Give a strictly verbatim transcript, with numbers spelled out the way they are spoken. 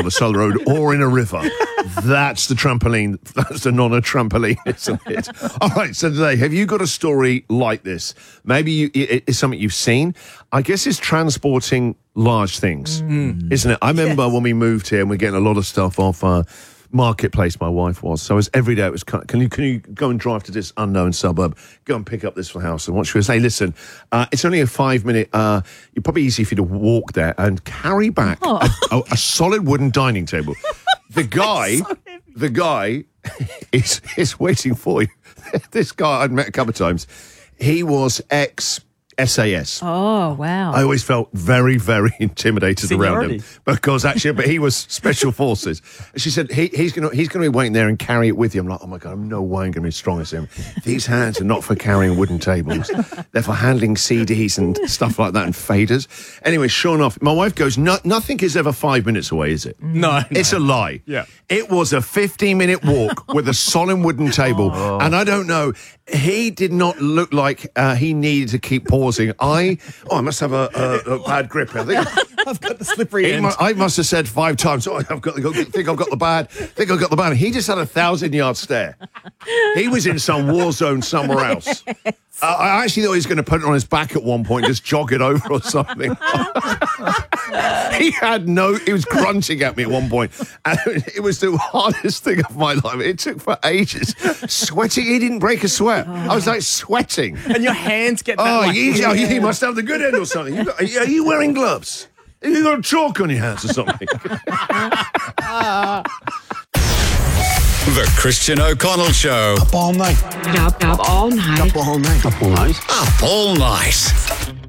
of a solid road or in a river. That's the trampoline. That's the Nonna trampoline, isn't it? All right, so today, have you got a story like this? Maybe you, it, it's something you've seen. I guess it's transporting large things, mm. isn't it? I remember yes. when we moved here and we're getting a lot of stuff off uh, Marketplace, my wife was. So it was every day it was, can you can you go and drive to this unknown suburb, go and pick up this for the house? And what she would say, listen, uh, it's only a five minute, uh, it's probably easy for you to walk there and carry back oh. a, a, a solid wooden dining table. The guy, so the guy is, is waiting for you. This guy I'd met a couple of times, he was ex S A S. Oh, wow. I always felt very, very intimidated Seniority. around him because actually, but he was special forces. And she said, he, he's going to he's gonna be waiting there and carry it with you. I'm like, oh my God, I'm no way I'm going to be as strong as him. These hands are not for carrying wooden tables. They're for handling C Ds and stuff like that and faders. Anyway, sure enough, my wife goes, no, nothing is ever five minutes away, is it? No. no. It's a lie. Yeah. It was a fifteen minute walk with a solid wooden table. Oh. And I don't know, he did not look like uh, he needed to keep pausing. I, oh, I must have a, a, a bad grip. I think I've got the slippery end. Mu- I must have said five times, oh, I've got, I think I've got the bad, I think I've got the bad. He just had a thousand yard stare. He was in some war zone somewhere else. Uh, I actually thought he was going to put it on his back at one point, just jog it over or something. He had no, he was grunting at me at one point. And it was the hardest thing of my life. It took for ages. Sweating, he didn't break a sweat. I was like sweating. And your hands get that Oh, like, you, yeah. you must have the good end or something. You got, are you wearing gloves? Have you got chalk on your hands or something? The Christian O'Connell Show. Up all night. Up, up all night. Up all night. Up all night. Up all night.